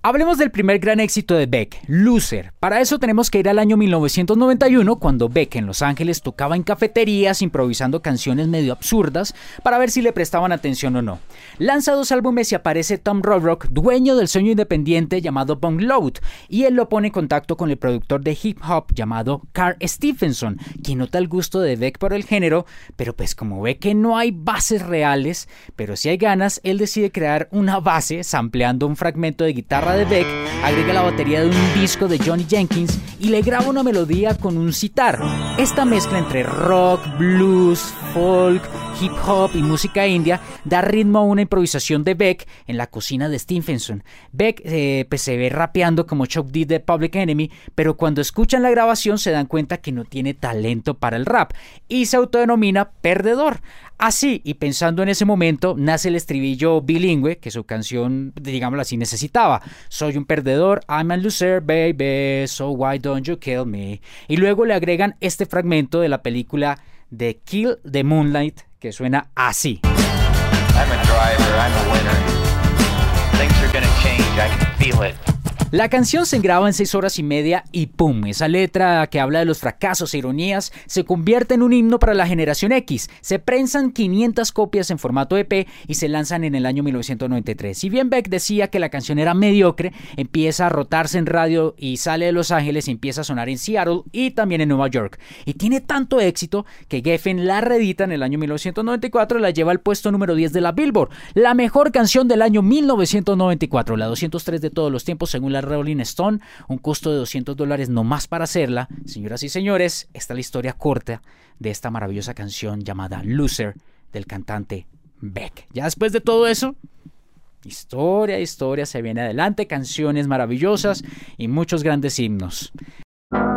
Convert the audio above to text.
Hablemos del primer gran éxito de Beck, Loser. Para eso tenemos que ir al año 1991, cuando Beck en Los Ángeles tocaba en cafeterías improvisando canciones medio absurdas para ver si le prestaban atención o no. Lanza 2 álbumes y aparece Tom Rothrock, dueño del sello independiente llamado Bong Load, y él lo pone en contacto con el productor de hip hop llamado Carl Stephenson, quien nota el gusto de Beck por el género, pero pues como ve que no hay bases reales, pero sí hay ganas, él decide crear una base sampleando un fragmento de guitarra de Beck, agrega la batería de un disco de Johnny Jenkins y le graba una melodía con un sitar. Esta mezcla entre rock, blues, folk, hip hop y música india da ritmo a una improvisación de Beck en la cocina de Stephenson. Beck pues se ve rapeando como Chuck D de Public Enemy, pero cuando escuchan la grabación se dan cuenta que no tiene talento para el rap y se autodenomina perdedor. Así, y pensando en ese momento, nace el estribillo bilingüe que su canción, digámoslo así, necesitaba. Soy un perdedor, I'm a loser, baby, so why don't you kill me? Y luego le agregan este fragmento de la película The Kill the Moonlight, que suena así. I'm a driver, I'm a winner. Things are gonna change, I can feel it. La canción se graba en 6 horas y media y ¡pum! Esa letra que habla de los fracasos e ironías se convierte en un himno para la generación X. Se prensan 500 copias en formato EP y se lanzan en el año 1993. Si bien Beck decía que la canción era mediocre, empieza a rotarse en radio y sale de Los Ángeles y empieza a sonar en Seattle y también en Nueva York. Y tiene tanto éxito que Geffen la reedita en el año 1994 y la lleva al puesto número 10 de la Billboard. La mejor canción del año 1994, la 203 de todos los tiempos según la Rolling Stone, un costo de $200 nomás para hacerla. Señoras y señores, esta es la historia corta de esta maravillosa canción llamada Loser del cantante Beck. Ya después de todo eso, historia se viene adelante, canciones maravillosas y muchos grandes himnos.